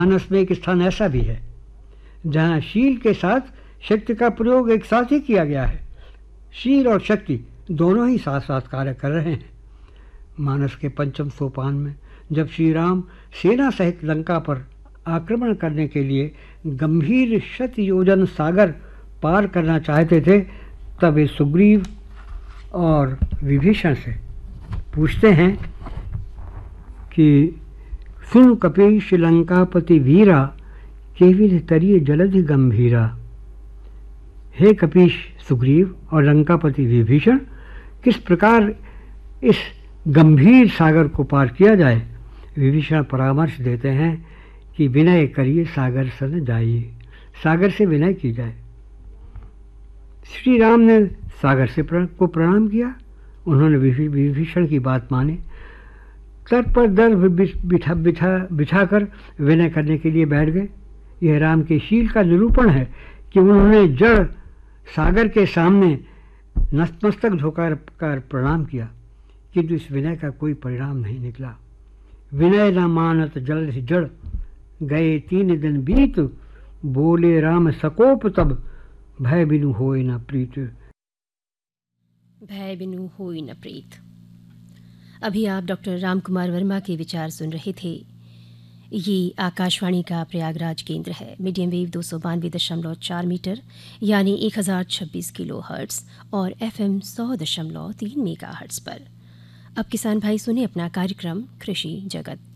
मानस में एक स्थान ऐसा भी है जहाँ शील के साथ शक्ति का प्रयोग एक साथ ही किया गया है। शील और शक्ति दोनों ही साथ साथ कार्य कर रहे हैं। मानस के पंचम सोपान में जब श्री राम सेना सहित लंका पर आक्रमण करने के लिए गंभीर 100 योजन सागर पार करना चाहते थे, तब वे सुग्रीव और विभीषण से पूछते हैं कि सुन कपीश लंकापति वीरा, केविल तरिय जलधि गंभीरा। हे कपीश सुग्रीव और लंकापति विभीषण, किस प्रकार इस गंभीर सागर को पार किया जाए। विभीषण परामर्श देते हैं कि विनय करिए सागर सन जाइए, सागर से विनय की जाए। श्री राम ने सागर से को प्रणाम किया। उन्होंने विभीषण की बात मानी। तट पर दर्भ बिछाकर विनय करने के लिए बैठ गए। यह राम के शील का निरूपण है कि उन्होंने जड़ सागर के सामने नतमस्तक झुकाकर प्रणाम किया, किंतु इस विनय का कोई परिणाम नहीं निकला। विनय न मानत जल जड़, गए 3 दिन बीत, बोले राम सकोप तब, भय बिनु होय न प्रीत। भय बिनु होय न प्रीत। अभी आप डॉक्टर रामकुमार वर्मा के विचार सुन रहे थे। ये आकाशवाणी का प्रयागराज केंद्र है। मीडियम वेव 292.4 मीटर यानी 1026 किलो हर्ट्स और FM 100.3 मेगा हर्ट्स पर। अब किसान भाई सुने अपना कार्यक्रम कृषि जगत।